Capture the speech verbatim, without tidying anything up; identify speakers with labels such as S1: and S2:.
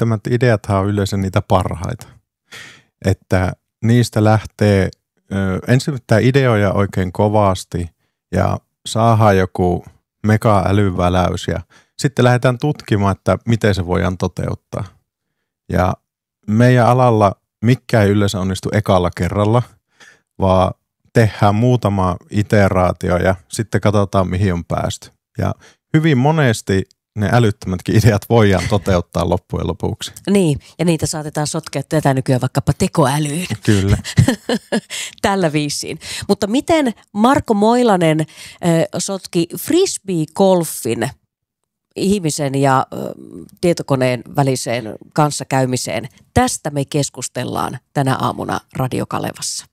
S1: älyttömät ideathan on yleensä niitä parhaita. Että niistä lähtee ö, ensin pitää ideoja oikein kovasti ja saadaan joku mega-älyväläys ja sitten lähdetään tutkimaan, että miten se voidaan toteuttaa. Ja meidän alalla mikään ei yleensä onnistu ekalla kerralla, vaan tehdään muutama iteraatio ja sitten katsotaan, mihin on päästy. Ja hyvin monesti ne älyttömätkin ideat voidaan toteuttaa loppujen lopuksi.
S2: Niin, ja niitä saatetaan sotkea tätä nykyään vaikkapa tekoälyyn.
S1: Kyllä.
S2: Tällä viisiin. Mutta miten Marko Moilanen äh, sotki frisbee-golfin ihmisen ja äh, tietokoneen väliseen kanssakäymiseen? Tästä me keskustellaan tänä aamuna Radio Kalevassa.